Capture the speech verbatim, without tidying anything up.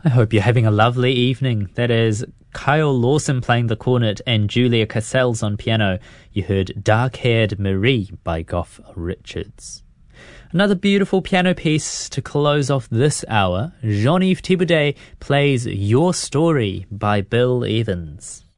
I hope you're having a lovely evening. That is Kyle Lawson playing the cornet and Julia Cassells on piano. You heard Dark-Haired Marie by Goff Richards. Another beautiful piano piece to close off this hour. Jean-Yves Thibaudet plays Your Story by Bill Evans.